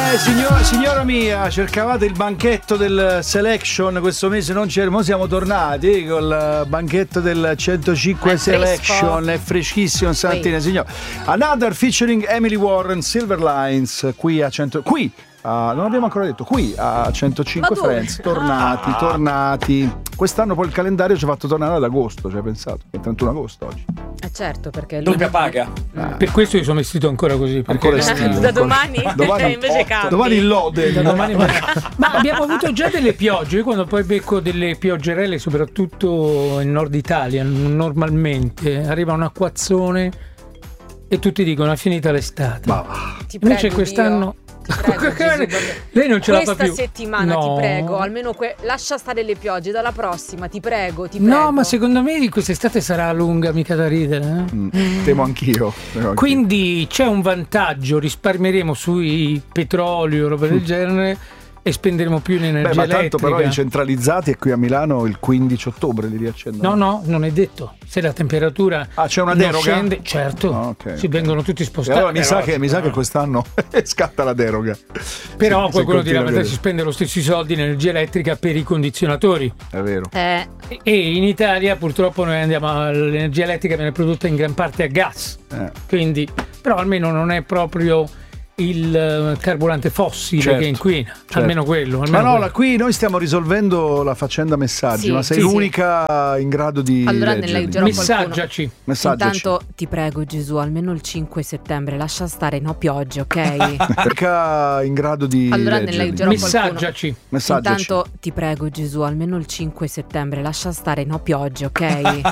Signora mia, cercavate il banchetto del Selection, questo mese non c'era, mo siamo tornati col banchetto del 105 Selection, è freschissimo, Santina, signor. Another featuring Emily Warren, Silver Lines, qui a 100, qui non abbiamo ancora detto, qui a 105 Friends, tornati. Quest'anno poi il calendario ci ha fatto tornare ad agosto, ci hai pensato? È il 31 agosto oggi. Certo, perché doppia paga. Per questo io sono vestito ancora così. Ancora estivo. Da domani invece cambi. Domani in lode. Ma abbiamo avuto già delle piogge. Io quando poi becco delle pioggerelle, soprattutto in Nord Italia, normalmente arriva un acquazzone e tutti dicono è finita l'estate. Invece quest'anno lei non ce la fa più. Questa settimana ti prego, almeno lascia stare le piogge, dalla prossima ti prego. No, ma secondo me quest'estate sarà lunga, mica da ridere. Temo anch'io. Quindi c'è un vantaggio, risparmieremo sui petrolio, roba del genere, e spenderemo più in energia ma elettrica. tanto però i centralizzati è qui a Milano il 15 ottobre li riaccendono. No, non è detto. Se la temperatura c'è una deroga? Scende, certo, vengono tutti spostati. Allora mi sa che quest'anno scatta la deroga. Però qualcuno dirà che si spende lo stesso soldi in energia elettrica per i condizionatori. È vero. E in Italia purtroppo noi l'energia elettrica viene prodotta in gran parte a gas. Quindi, però almeno non è proprio il carburante fossile che inquina, almeno quello. Qui noi stiamo risolvendo la faccenda messaggi, ma sei l'unica in grado di messaggiaci. Intanto ti prego Gesù, almeno il 5 settembre lascia stare piogge, ok? Perché in grado di messaggiaci. Intanto ti prego Gesù, almeno il 5 settembre lascia stare piogge, ok?